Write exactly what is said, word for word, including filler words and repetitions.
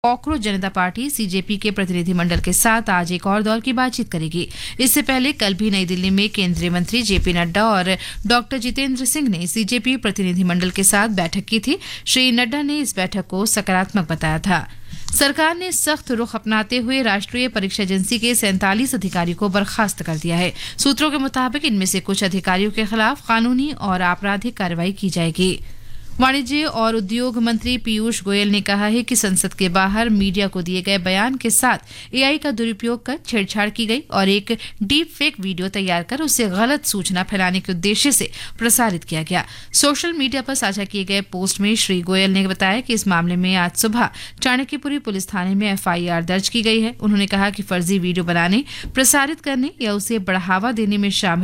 Cockroach जनता party CJP के प्रतिनिधिमंडल के साथ आज एक और दौर की बातचीत करेगी। इससे पहले कल भी नई दिल्ली में केंद्रीय मंत्री जेपी नड्डा और डॉक्टर जितेंद्र सिंह ने सीजेपी प्रतिनिधिमंडल के साथ बैठक की थी। श्री नड्डा ने इस बैठक को सकारात्मक बताया था। सरकार ने सख्त रुख अपनाते हुए राष्ट्रीय परीक्षा एजेंसी के सैंतालीस अधिकारियों को बर्खास्त कर दिया है। सूत्रों के मुताबिक इनमें से कुछ अधिकारियों के खिलाफ कानूनी और आपराधिक कार्रवाई की जाएगी। वाणिज्य और उद्योग मंत्री पीयूष गोयल ने कहा है कि संसद के बाहर मीडिया को दिए गए बयान के साथ एआई का दुरुपयोग कर छेड़छाड़ की गई और एक डीप फेक वीडियो तैयार कर उससे गलत सूचना फैलाने के उद्देश्य से प्रसारित किया गया। सोशल मीडिया पर साझा किए गए पोस्ट में श्री गोयल ने बताया कि इस मामले में आज सुबह चाणक्यपुरी पुलिस थाने में एफआईआर दर्ज की गई है। उन्होंने कहा कि फर्जी वीडियो बनाने, प्रसारित करने या उसे बढ़ावा देने में शामिल